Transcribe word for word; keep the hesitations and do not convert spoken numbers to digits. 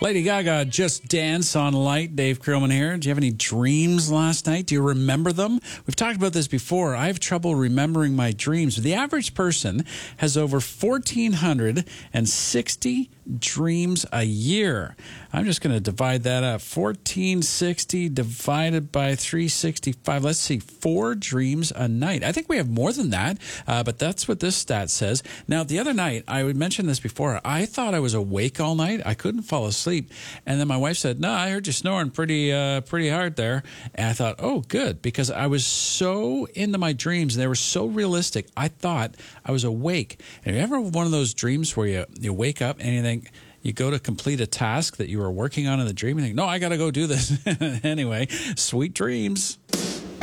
Lady Gaga, Just Dance on Light. Dave Krillman here. Do you have any dreams last night? Do you remember them? We've talked about this before. I have trouble remembering my dreams. The average person has over one thousand four hundred sixty dreams a year. I'm just going to divide that up. fourteen sixty divided by three sixty-five. Let's see, four dreams a night. I think we have more than that, uh, but that's what this stat says. Now, the other night, I would mention this before, I thought I was awake all night. I couldn't fall asleep. And then my wife said, no, I heard you snoring pretty uh, pretty hard there. And I thought, oh, good, because I was so into my dreams. And they were so realistic. I thought I was awake. And have you ever one of those dreams where you, you wake up and you think, you go to complete a task that you were working on in the dream and think, no, I got to go do this. Anyway, sweet dreams.